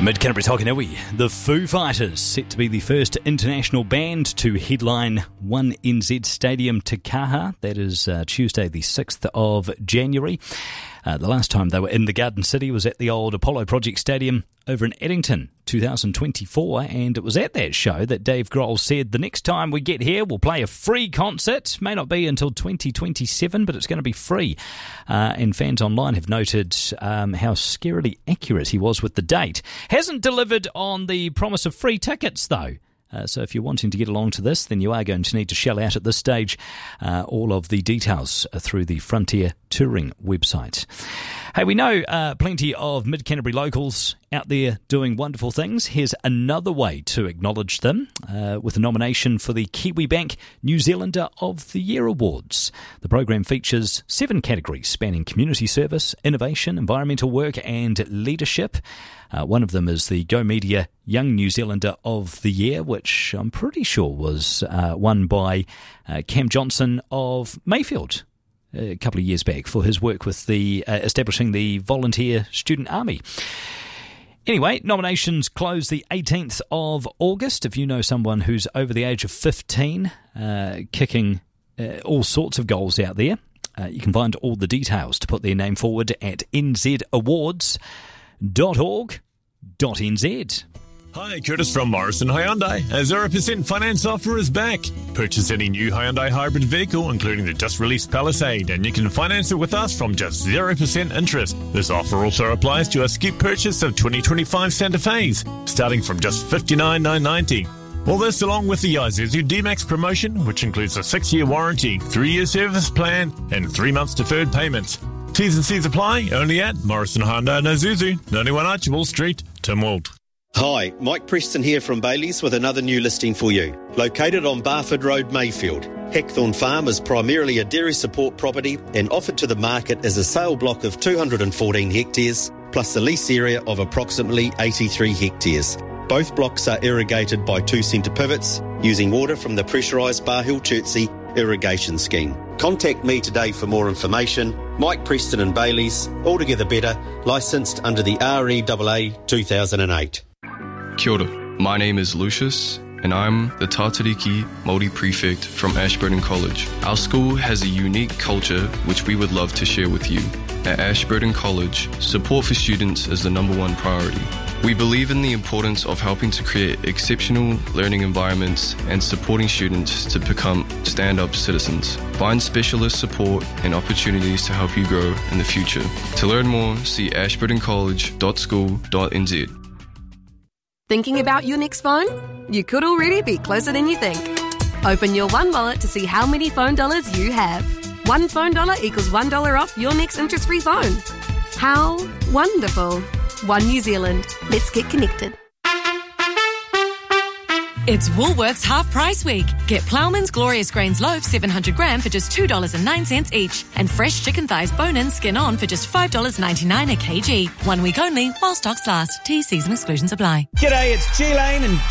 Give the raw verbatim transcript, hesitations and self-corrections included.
Mid-Canterbury's Hokoniwi, the Foo Fighters, set to be the first international band to headline One N Z Stadium Te Kaha. That is uh, Tuesday the sixth of January. Uh, the last time they were in the Garden City was at the old Apollo Project Stadium over in Addington, two thousand twenty-four, and it was at that show that Dave Grohl said, the next time we get here, we'll play a free concert. May not be until twenty twenty-seven, but it's going to be free. Uh, and fans online have noted um, how scarily accurate he was with the date. Hasn't delivered on the promise of free tickets, though. Uh, so if you're wanting to get along to this, then you are going to need to shell out at this stage. Uh, all of the details are through the Frontier Touring website. Hey, we know uh, plenty of Mid-Canterbury locals out there doing wonderful things. Here's another way to acknowledge them uh, with a nomination for the Kiwibank New Zealander of the Year Awards. The program features seven categories spanning community service, innovation, environmental work and leadership. Uh, one of them is the Go Media Young New Zealander of the Year, which I'm pretty sure was uh, won by uh, Cam Johnson of Mayfield a couple of years back for his work with the uh, establishing the volunteer student army. Anyway, nominations close the eighteenth of August. If you know someone who's over the age of fifteen, uh, kicking uh, all sorts of goals out there, uh, you can find all the details to put their name forward at n z awards dot org dot n z. Hi, Curtis from Morrison Hyundai. A zero percent finance offer is back. Purchase any new Hyundai hybrid vehicle, including the just-released Palisade, and you can finance it with us from just zero percent interest. This offer also applies to a skip purchase of twenty twenty-five Santa Fe's, starting from just fifty-nine thousand nine hundred ninety dollars. All this along with the Isuzu D-Max promotion, which includes a six-year warranty, three-year service plan, and three months deferred payments. T's and C's apply, only at Morrison Hyundai and Isuzu, ninety-one Archibald Street, Tynwald. Hi, Mike Preston here from Bailey's with another new listing for you. Located on Barford Road, Mayfield, Hackthorn Farm is primarily a dairy support property and offered to the market as a sale block of two hundred fourteen hectares, plus a lease area of approximately eighty-three hectares. Both blocks are irrigated by two centre pivots, using water from the pressurised Bar Hill Chertsey irrigation scheme. Contact me today for more information. Mike Preston and Bailey's, altogether better, licensed under the R E A A two thousand eight. Kia ora. My name is Lucius, and I'm the Tatariki Māori Prefect from Ashburton College. Our school has a unique culture which we would love to share with you. At Ashburton College, support for students is the number one priority. We believe in the importance of helping to create exceptional learning environments and supporting students to become stand-up citizens. Find specialist support and opportunities to help you grow in the future. To learn more, see ashburton college dot school dot n z. Thinking about your next phone? You could already be closer than you think. Open your One Wallet to see how many phone dollars you have. One phone dollar equals one dollar off your next interest-free phone. How wonderful. One New Zealand. Let's get connected. It's Woolworths Half Price Week. Get Ploughman's Glorious Grains Loaf seven hundred gram for just two dollars and nine cents each. And fresh chicken thighs bone-in skin on for just five dollars and ninety-nine cents a kg. One week only while stocks last. T, C's and exclusions apply. G'day, it's G-Lane and